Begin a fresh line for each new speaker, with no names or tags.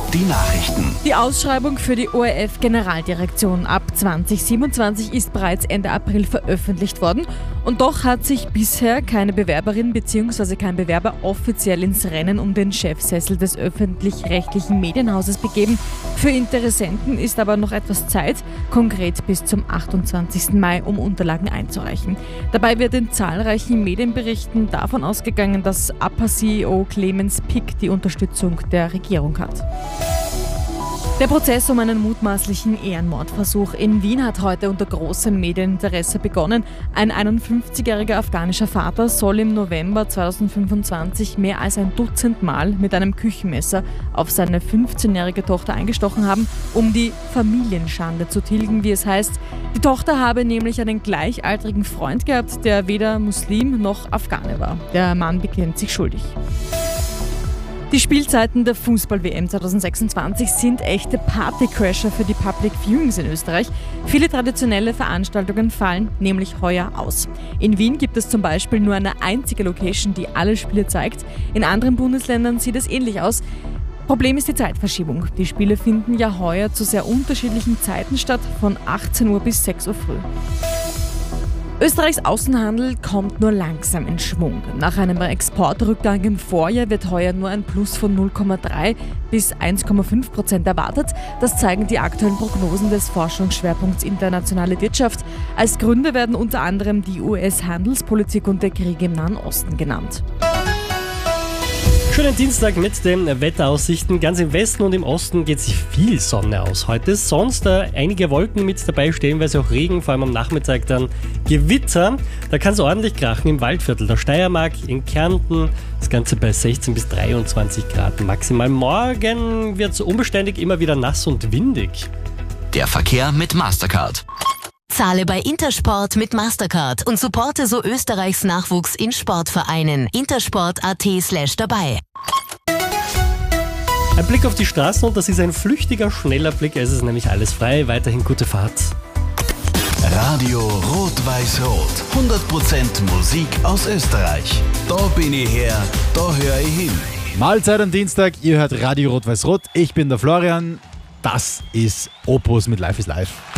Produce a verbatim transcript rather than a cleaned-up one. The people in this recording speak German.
Die Nachrichten.
Die Ausschreibung für die O R F-Generaldirektion ab zwanzig siebenundzwanzig ist bereits Ende April veröffentlicht worden und doch hat sich bisher keine Bewerberin bzw. kein Bewerber offiziell ins Rennen um den Chefsessel des öffentlich-rechtlichen Medienhauses begeben. Für Interessenten ist aber noch etwas Zeit, konkret bis zum achtundzwanzigsten Mai, um Unterlagen einzureichen. Dabei wird in zahlreichen Medienberichten davon ausgegangen, dass A P A-C E O Clemens Pick die Unterstützung der Regierung hat. Der Prozess um einen mutmaßlichen Ehrenmordversuch in Wien hat heute unter großem Medieninteresse begonnen. Ein einundfünfzigjähriger afghanischer Vater soll im November zweitausendfünfundzwanzig mehr als ein Dutzend Mal mit einem Küchenmesser auf seine fünfzehnjährige Tochter eingestochen haben, um die Familienschande zu tilgen, wie es heißt. Die Tochter habe nämlich einen gleichaltrigen Freund gehabt, der weder Muslim noch Afghane war. Der Mann bekennt sich schuldig. Die Spielzeiten der Fußball-W M zweitausendsechsundzwanzig sind echte Partycrasher für die Public Viewings in Österreich. Viele traditionelle Veranstaltungen fallen nämlich heuer aus. In Wien gibt es zum Beispiel nur eine einzige Location, die alle Spiele zeigt. In anderen Bundesländern sieht es ähnlich aus. Problem ist die Zeitverschiebung. Die Spiele finden ja heuer zu sehr unterschiedlichen Zeiten statt, von achtzehn Uhr bis sechs Uhr früh. Österreichs Außenhandel kommt nur langsam in Schwung. Nach einem Exportrückgang im Vorjahr wird heuer nur ein Plus von null Komma drei bis eins Komma fünf Prozent erwartet. Das zeigen die aktuellen Prognosen des Forschungsschwerpunkts Internationale Wirtschaft. Als Gründe werden unter anderem die U S-Handelspolitik und der Krieg im Nahen Osten genannt.
Schönen Dienstag mit den Wetteraussichten. Ganz im Westen und im Osten geht sich viel Sonne aus heute. Sonst äh, einige Wolken mit dabei, stellenweise auch Regen, vor allem am Nachmittag dann Gewitter. Da kann es ordentlich krachen im Waldviertel der Steiermark, in Kärnten. Das Ganze bei sechzehn bis dreiundzwanzig Grad maximal. Morgen wird es unbeständig immer wieder nass und windig.
Der Verkehr mit Mastercard.
Zahle bei Intersport mit Mastercard und supporte so Österreichs Nachwuchs in Sportvereinen. intersport.at slash dabei.
Ein Blick auf die Straßen und das ist ein flüchtiger, schneller Blick. Es ist nämlich alles frei. Weiterhin gute Fahrt.
Radio Rot-Weiß-Rot. hundert Prozent Musik aus Österreich. Da bin ich her, da höre ich hin.
Mahlzeit am Dienstag, ihr hört Radio Rot-Weiß-Rot. Ich bin der Florian. Das ist Opus mit Life is Life.